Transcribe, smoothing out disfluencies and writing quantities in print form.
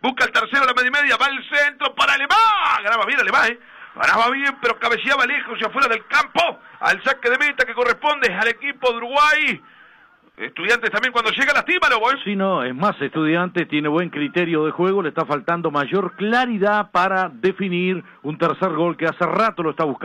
busca el tercero a la media, va al centro para Alemán, ganaba bien Alemán, ganaba bien, pero cabeceaba lejos y afuera del campo, al saque de meta que corresponde al equipo de Uruguay. Estudiantes también cuando llega lastímalo, ¿eh? Sí, no, es más, Estudiantes tiene buen criterio de juego, le está faltando mayor claridad para definir un tercer gol que hace rato lo está buscando.